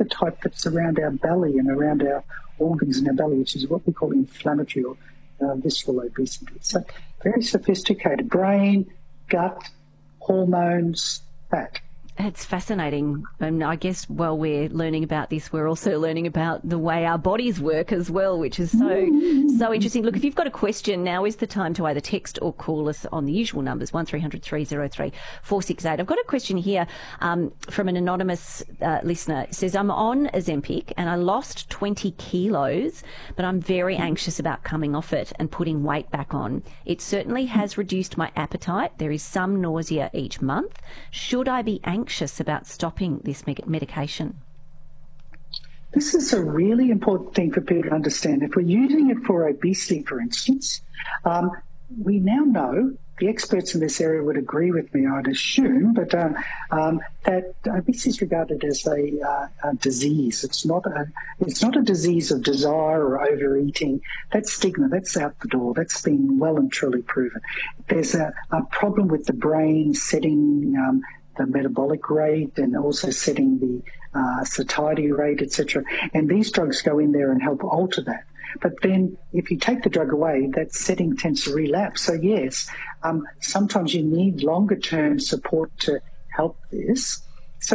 the type that's around our belly and around our organs in our belly, which is what we call inflammatory or visceral obesity. So very sophisticated. Brain, gut, hormones, fat. It's fascinating. And I guess while we're learning about this, we're also learning about the way our bodies work as well, which is so interesting. Look, if you've got a question, now is the time to either text or call us on the usual numbers, 1300 303 468. I've got a question here from an anonymous listener. It says, I'm on Ozempic and I lost 20 kilos, but I'm very anxious about coming off it and putting weight back on. It certainly has reduced my appetite. There is some nausea each month. Should I be anxious about stopping this medication? This is a really important thing for people to understand. If we're using it for obesity, for instance, we now know, the experts in this area would agree with me, I'd assume, but that obesity is regarded as a disease. It's not a disease of desire or overeating. That's stigma. That's out the door. That's been well and truly proven. There's a problem with the brain setting the metabolic rate and also setting the satiety rate, etc. And these drugs go in there and help alter that. But then if you take the drug away, that setting tends to relapse. So yes, sometimes you need longer term support to help this. So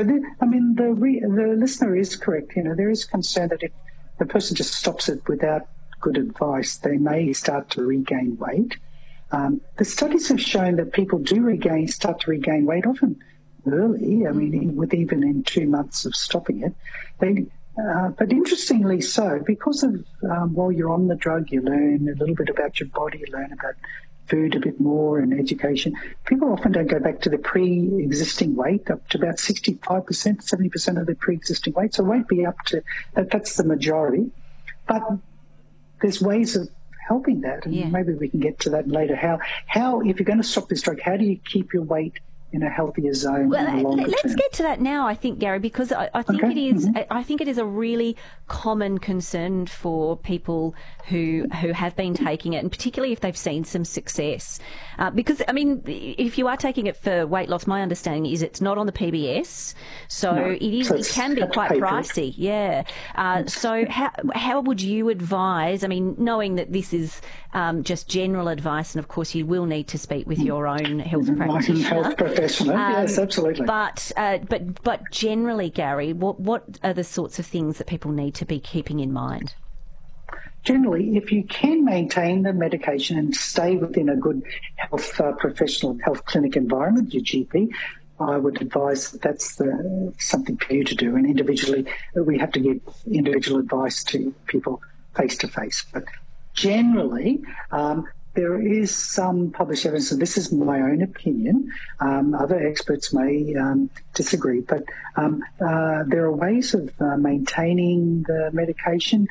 the listener is correct. There is concern that if the person just stops it without good advice, they may start to regain weight. The studies have shown that people do start to regain weight often early, even in 2 months of stopping it. But interestingly so, because of while you're on the drug, you learn a little bit about your body, you learn about food a bit more and education. People often don't go back to the pre-existing weight, up to about 65%, 70% of their pre-existing weight. So it won't be up to that. That's the majority. But there's ways of helping that, and maybe we can get to that later. How if you're going to stop this drug, how do you keep your weight in a healthier zone? Well, let's get to that now, I think, Gary, because I think it is. I think it is a really common concern for people who have been taking it, and particularly if they've seen some success. Because if you are taking it for weight loss, my understanding is it's not on the PBS, so it can be quite pricey. Yeah. So how would you advise? Knowing that this is just general advice, and of course you will need to speak with your own health practitioner. Yes, absolutely. But generally, Gary, what are the sorts of things that people need to be keeping in mind? Generally, if you can maintain the medication and stay within a good health professional health clinic environment, your GP, I would advise that's something for you to do. And individually, we have to give individual advice to people face to face. But generally, there is some published evidence, and this is my own opinion. Other experts may disagree, but there are ways of maintaining the medication,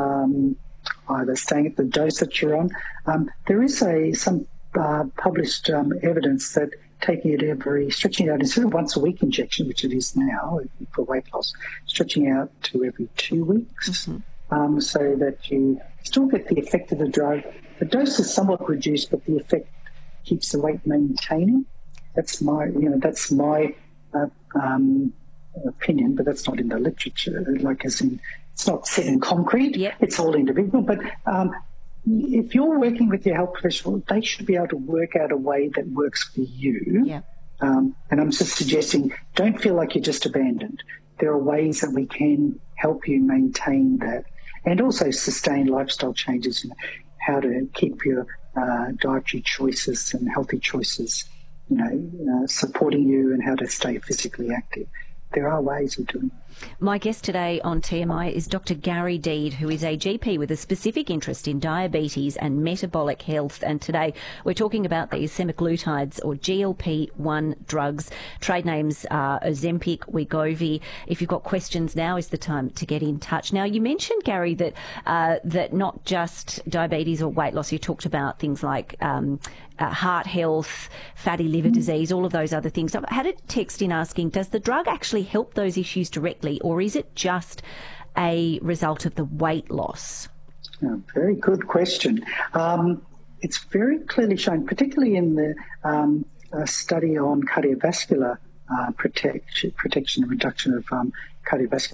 either staying at the dose that you're on. There is some published evidence that taking it stretching it out instead of once a week injection, which it is now for weight loss, stretching out to every 2 weeks, so that you still get the effect of the drug. The dose is somewhat reduced, but the effect keeps the weight maintaining. That's my opinion, but that's not in the literature. It's not set in concrete. Yep. It's all individual. But if you're working with your health professional, they should be able to work out a way that works for you. Yeah. And I'm just suggesting, don't feel like you're just abandoned. There are ways that we can help you maintain that, and also sustain lifestyle changes. How to keep your dietary choices and healthy choices, supporting you, and how to stay physically active. There are ways of doing it. My guest today on TMI is Dr. Gary Deed, who is a GP with a specific interest in diabetes and metabolic health. And today we're talking about these semaglutides or GLP-1 drugs. Trade names are Ozempic, Wegovy. If you've got questions, now is the time to get in touch. Now, you mentioned, Gary, that not just diabetes or weight loss. You talked about things like heart health, fatty liver disease, all of those other things. I had a text in asking, does the drug actually help those issues directly, or is it just a result of the weight loss? Oh, very good question. It's very clearly shown, particularly in the study on cardiovascular protection and reduction of cardiovascular